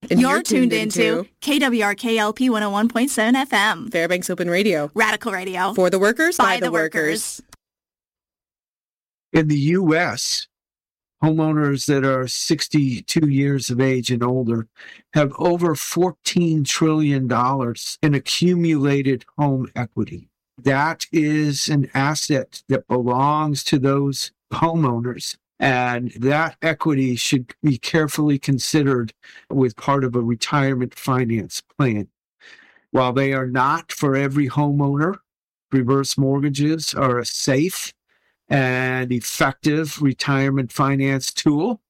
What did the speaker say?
And you're tuned into KWRK-LP 101.7 FM. Fairbanks Open Radio. Radical Radio. For the workers, by the workers. In the U.S., homeowners that are 62 years of age and older have over $14 trillion in accumulated home equity. That is an asset that belongs to those homeowners, and that equity should be carefully considered with part of a retirement finance plan. While they are not for every homeowner, reverse mortgages are a safe and effective retirement finance tool.